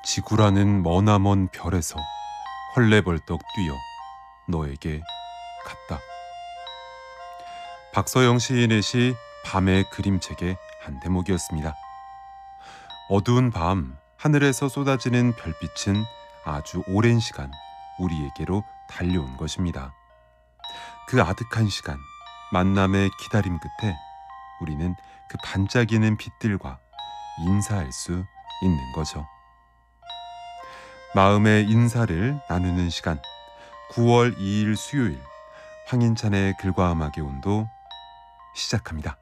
지구라는 머나먼 별에서 헐레벌떡 뛰어 너에게 갔다. 박서영 시인의 시 밤의 그림책의 한 대목이었습니다. 어두운 밤 하늘에서 쏟아지는 별빛은 아주 오랜 시간 우리에게로 달려온 것입니다. 그 아득한 시간, 만남의 기다림 끝에 우리는 그 반짝이는 빛들과 인사할 수 있는 거죠. 마음의 인사를 나누는 시간, 9월 2일 수요일 황인찬의 글과 음악의 온도 시작합니다.